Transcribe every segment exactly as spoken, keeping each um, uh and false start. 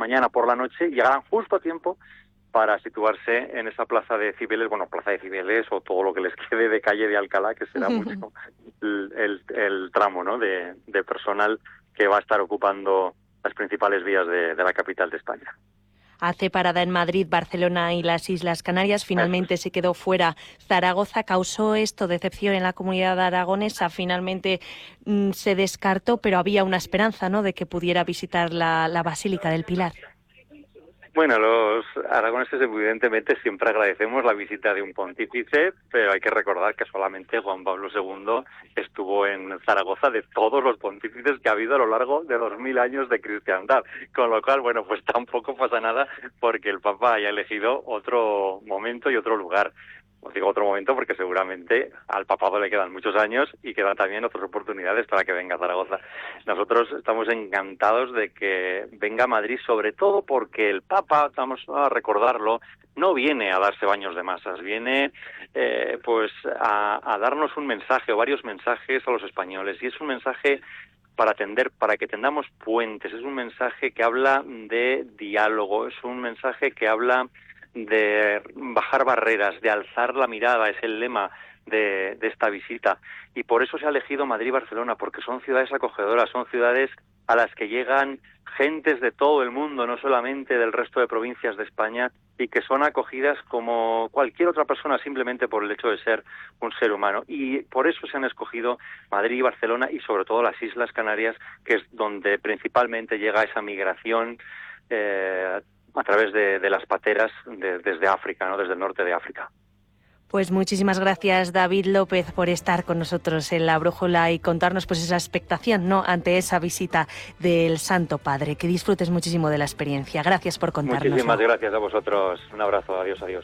mañana, por la noche, llegarán justo a tiempo para situarse en esa plaza de Cibeles, bueno, plaza de Cibeles o todo lo que les quede de calle de Alcalá, que será mucho el, el, el tramo, ¿no?, de, de personal que va a estar ocupando las principales vías de, de la capital de España. Hace parada en Madrid, Barcelona y las Islas Canarias. Finalmente se quedó fuera Zaragoza. ¿Causó esto decepción en la comunidad aragonesa? Finalmente mmm, se descartó, pero había una esperanza, ¿no?, de que pudiera visitar la, la Basílica del Pilar. Bueno, los aragoneses evidentemente siempre agradecemos la visita de un pontífice, pero hay que recordar que solamente Juan Pablo segundo estuvo en Zaragoza de todos los pontífices que ha habido a lo largo de dos mil años de cristiandad. Con lo cual, bueno, pues tampoco pasa nada porque el Papa haya elegido otro momento y otro lugar. Os digo otro momento porque seguramente al papado le quedan muchos años y quedan también otras oportunidades para que venga a Zaragoza. Nosotros estamos encantados de que venga a Madrid, sobre todo porque el Papa, vamos a recordarlo, no viene a darse baños de masas, viene eh, pues a, a darnos un mensaje o varios mensajes a los españoles, y es un mensaje para atender, para que tendamos puentes, es un mensaje que habla de diálogo, es un mensaje que habla de bajar barreras, de alzar la mirada, es el lema de, de esta visita. Y por eso se ha elegido Madrid y Barcelona, porque son ciudades acogedoras, son ciudades a las que llegan gentes de todo el mundo, no solamente del resto de provincias de España, y que son acogidas como cualquier otra persona simplemente por el hecho de ser un ser humano. Y por eso se han escogido Madrid y Barcelona y sobre todo las Islas Canarias, que es donde principalmente llega esa migración eh, a través de, de las pateras de, desde África, ¿no?, desde el norte de África. Pues muchísimas gracias, David López, por estar con nosotros en La Brújula y contarnos pues esa expectación, ¿no?, ante esa visita del Santo Padre. Que disfrutes muchísimo de la experiencia. Gracias por contarnos. Muchísimas gracias a vosotros. Un abrazo. Adiós, adiós.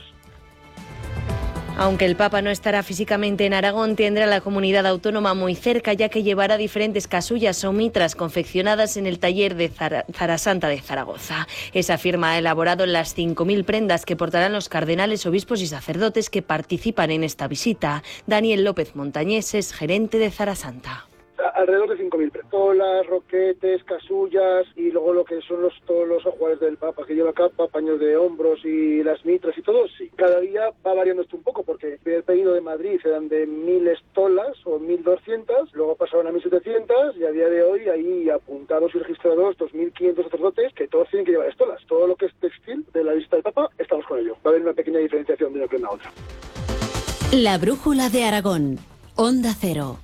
Aunque el Papa no estará físicamente en Aragón, tendrá la comunidad autónoma muy cerca, ya que llevará diferentes casullas o mitras confeccionadas en el taller de Zara, Zarasanta de Zaragoza. Esa firma ha elaborado las cinco mil prendas que portarán los cardenales, obispos y sacerdotes que participan en esta visita. Daniel López Montañés es gerente de Zarasanta. Alrededor de cinco mil tolas, roquetes, casullas y luego lo que son los todos los ajuares del Papa, que lleva capa, paños de hombros y las mitras y todo. Sí, cada día va variando esto un poco, porque el pedido de Madrid eran de mil tolas o mil doscientas, luego pasaron a mil setecientas y a día de hoy hay apuntados y registrados dos mil quinientos sacerdotes que todos tienen que llevar estolas. Todo lo que es textil de la visita del Papa, estamos con ello. Va a haber una pequeña diferenciación de una prenda a otra. La Brújula de Aragón, Onda Cero.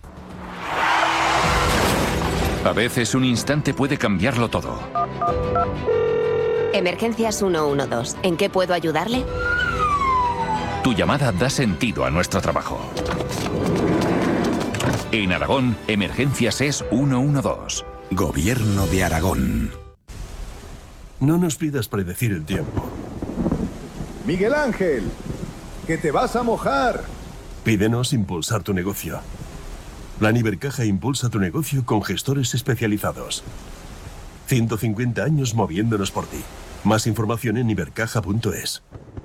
A veces un instante puede cambiarlo todo. Emergencias ciento doce. ¿En qué puedo ayudarle? Tu llamada da sentido a nuestro trabajo. En Aragón, Emergencias es ciento doce. Gobierno de Aragón. No nos pidas predecir el tiempo. Miguel Ángel, que te vas a mojar. Pídenos impulsar tu negocio. Plan Ibercaja impulsa tu negocio con gestores especializados. ciento cincuenta años moviéndonos por ti. Más información en ibercaja punto es.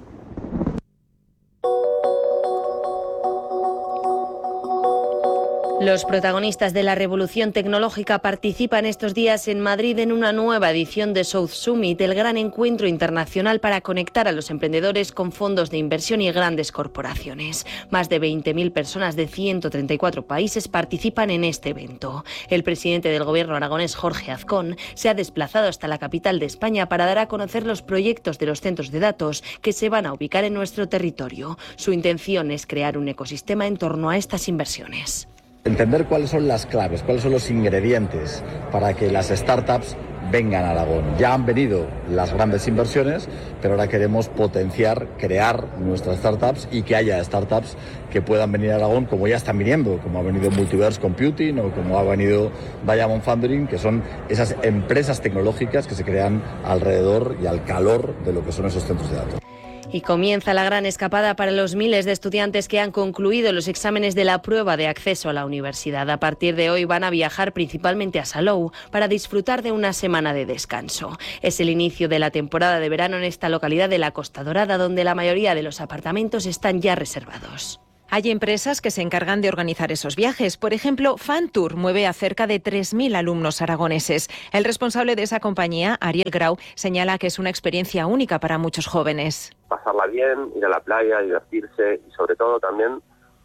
Los protagonistas de la revolución tecnológica participan estos días en Madrid en una nueva edición de South Summit, el gran encuentro internacional para conectar a los emprendedores con fondos de inversión y grandes corporaciones. Más de veinte mil personas de ciento treinta y cuatro países participan en este evento. El presidente del gobierno aragonés, Jorge Azcón, se ha desplazado hasta la capital de España para dar a conocer los proyectos de los centros de datos que se van a ubicar en nuestro territorio. Su intención es crear un ecosistema en torno a estas inversiones. Entender cuáles son las claves, cuáles son los ingredientes para que las startups vengan a Aragón. Ya han venido las grandes inversiones, pero ahora queremos potenciar, crear nuestras startups y que haya startups que puedan venir a Aragón como ya están viniendo, como ha venido Multiverse Computing o como ha venido Diamond Foundering, que son esas empresas tecnológicas que se crean alrededor y al calor de lo que son esos centros de datos. Y comienza la gran escapada para los miles de estudiantes que han concluido los exámenes de la prueba de acceso a la universidad. A partir de hoy van a viajar principalmente a Salou para disfrutar de una semana de descanso. Es el inicio de la temporada de verano en esta localidad de la Costa Dorada, donde la mayoría de los apartamentos están ya reservados. Hay empresas que se encargan de organizar esos viajes. Por ejemplo, Fantour mueve a cerca de tres mil alumnos aragoneses. El responsable de esa compañía, Ariel Grau, señala que es una experiencia única para muchos jóvenes. Pasarla bien, ir a la playa, divertirse y sobre todo también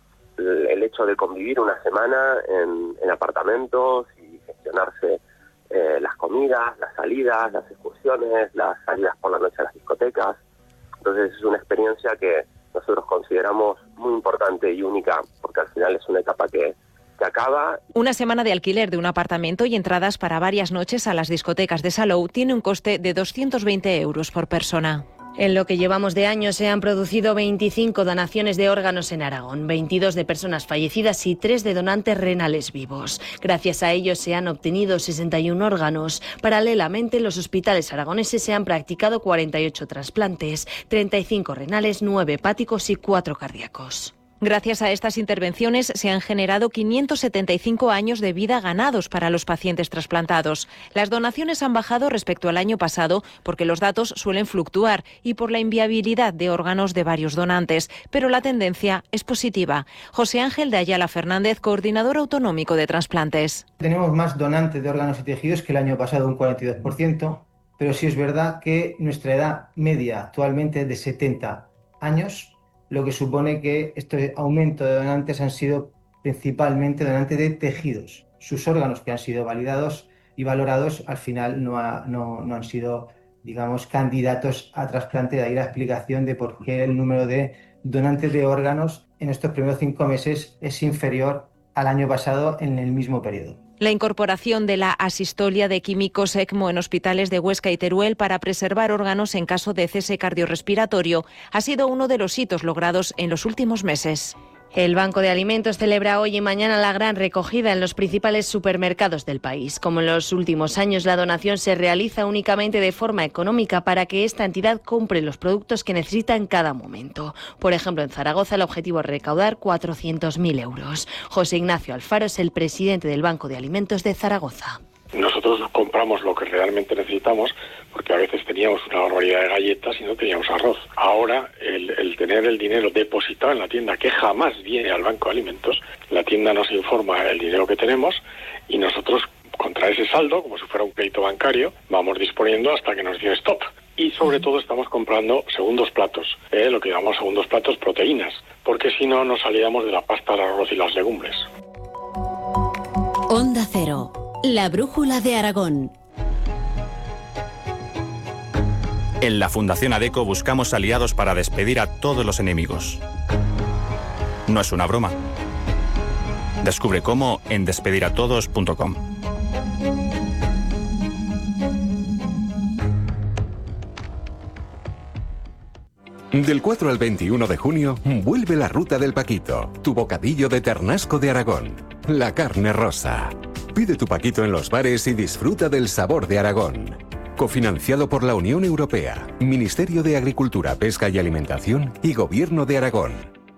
el, el hecho de convivir una semana en, en apartamentos y gestionarse eh, las comidas, las salidas, las excursiones, las salidas por la noche a las discotecas. Entonces es una experiencia que nosotros consideramos muy importante y única, porque al final es una etapa que, que acaba. Una semana de alquiler de un apartamento y entradas para varias noches a las discotecas de Salou tiene un coste de doscientos veinte euros por persona. En lo que llevamos de año se han producido veinticinco donaciones de órganos en Aragón, veintidós de personas fallecidas y tres de donantes renales vivos. Gracias a ellos se han obtenido sesenta y uno órganos. Paralelamente, en los hospitales aragoneses se han practicado cuarenta y ocho trasplantes, treinta y cinco renales, nueve hepáticos y cuatro cardíacos. Gracias a estas intervenciones se han generado quinientos setenta y cinco años de vida ganados para los pacientes trasplantados. Las donaciones han bajado respecto al año pasado porque los datos suelen fluctuar y por la inviabilidad de órganos de varios donantes, pero la tendencia es positiva. José Ángel de Ayala Fernández, coordinador autonómico de trasplantes. Tenemos más donantes de órganos y tejidos que el año pasado, un cuarenta y dos por ciento, pero sí es verdad que nuestra edad media actualmente es de setenta años, lo que supone que este aumento de donantes han sido principalmente donantes de tejidos. Sus órganos que han sido validados y valorados al final no, ha, no, no han sido, digamos, candidatos a trasplante. De ahí la explicación de por qué el número de donantes de órganos en estos primeros cinco meses es inferior al año pasado en el mismo periodo. La incorporación de la asistolia de químicos ECMO en hospitales de Huesca y Teruel para preservar órganos en caso de cese cardiorrespiratorio ha sido uno de los hitos logrados en los últimos meses. El Banco de Alimentos celebra hoy y mañana la gran recogida en los principales supermercados del país. Como en los últimos años, la donación se realiza únicamente de forma económica para que esta entidad compre los productos que necesita en cada momento. Por ejemplo, en Zaragoza el objetivo es recaudar cuatrocientos mil euros. José Ignacio Alfaro es el presidente del Banco de Alimentos de Zaragoza. Nosotros compramos lo que realmente necesitamos, porque a veces teníamos una barbaridad de galletas y no teníamos arroz. Ahora, el, el tener el dinero depositado en la tienda, que jamás viene al Banco de Alimentos, la tienda nos informa el dinero que tenemos y nosotros, contra ese saldo, como si fuera un crédito bancario, vamos disponiendo hasta que nos diga stop. Y sobre todo estamos comprando segundos platos, eh, lo que llamamos segundos platos, proteínas, porque si no nos salíamos de la pasta, el arroz y las legumbres. Onda Cero. La brújula de Aragón. En la Fundación ADECO buscamos aliados para despedir a todos los enemigos. No es una broma. Descubre cómo en despediratodos punto com. Del cuatro al veintiuno de junio, vuelve la Ruta del Paquito, tu bocadillo de ternasco de Aragón. La carne rosa. Pide tu paquito en los bares y disfruta del sabor de Aragón. Cofinanciado por la Unión Europea, Ministerio de Agricultura, Pesca y Alimentación y Gobierno de Aragón.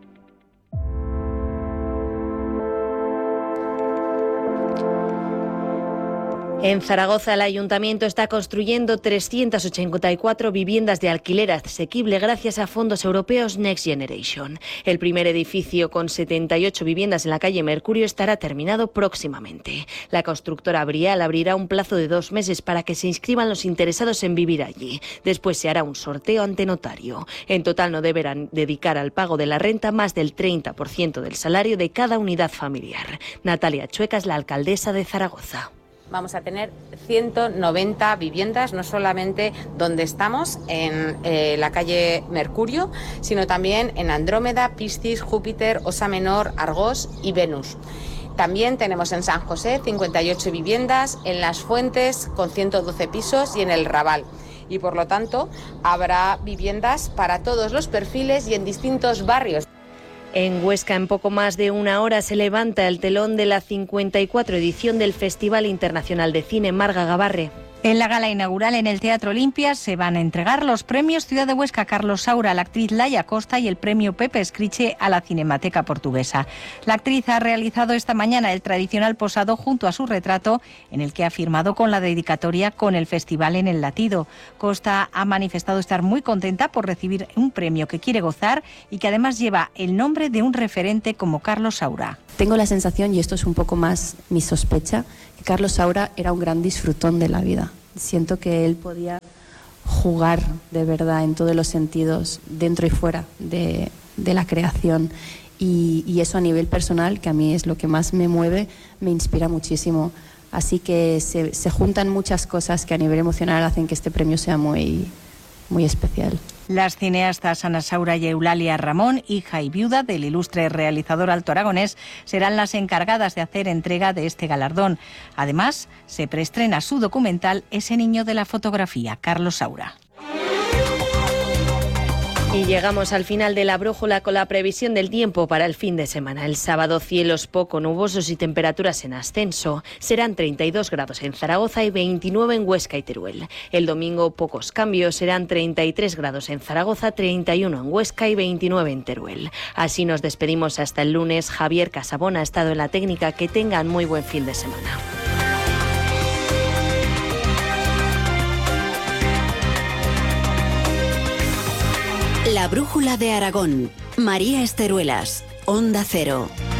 En Zaragoza, el Ayuntamiento está construyendo trescientas ochenta y cuatro viviendas de alquiler asequible gracias a fondos europeos Next Generation. El primer edificio, con setenta y ocho viviendas en la calle Mercurio, estará terminado próximamente. La constructora Brial abrirá un plazo de dos meses para que se inscriban los interesados en vivir allí. Después se hará un sorteo ante notario. En total no deberán dedicar al pago de la renta más del treinta por ciento del salario de cada unidad familiar. Natalia Chueca es la alcaldesa de Zaragoza. Vamos a tener ciento noventa viviendas, no solamente donde estamos, en eh, la calle Mercurio, sino también en Andrómeda, Piscis, Júpiter, Osa Menor, Argos y Venus. También tenemos en San José cincuenta y ocho viviendas, en Las Fuentes con ciento doce pisos y en el Raval. Y por lo tanto habrá viviendas para todos los perfiles y en distintos barrios. En Huesca, en poco más de una hora, se levanta el telón de la cincuenta y cuatro edición del Festival Internacional de Cine Marga Gabarre. En la gala inaugural en el Teatro Olimpia se van a entregar los premios Ciudad de Huesca Carlos Saura a la actriz Laia Costa y el premio Pepe Escriche a la Cinemateca Portuguesa. La actriz ha realizado esta mañana el tradicional posado junto a su retrato, en el que ha firmado con la dedicatoria con el festival en el Latido. Costa ha manifestado estar muy contenta por recibir un premio que quiere gozar y que además lleva el nombre de un referente como Carlos Saura. Tengo la sensación, y esto es un poco más mi sospecha, que Carlos Saura era un gran disfrutón de la vida. Siento que él podía jugar de verdad en todos los sentidos, dentro y fuera de, de la creación. Y, y eso a nivel personal, que a mí es lo que más me mueve, me inspira muchísimo. Así que se, se juntan muchas cosas que a nivel emocional hacen que este premio sea muy, muy especial. Las cineastas Ana Saura y Eulalia Ramón, hija y viuda del ilustre realizador alto aragonés, serán las encargadas de hacer entrega de este galardón. Además, se preestrena su documental Ese niño de la fotografía, Carlos Saura. Y llegamos al final de la brújula con la previsión del tiempo para el fin de semana. El sábado cielos poco nubosos y temperaturas en ascenso. Serán treinta y dos grados en Zaragoza y veintinueve en Huesca y Teruel. El domingo pocos cambios, serán treinta y tres grados en Zaragoza, treinta y uno en Huesca y veintinueve en Teruel. Así nos despedimos hasta el lunes. Javier Casabona ha estado en la técnica. Que tengan muy buen fin de semana. La brújula de Aragón. María Esteruelas, Onda Cero.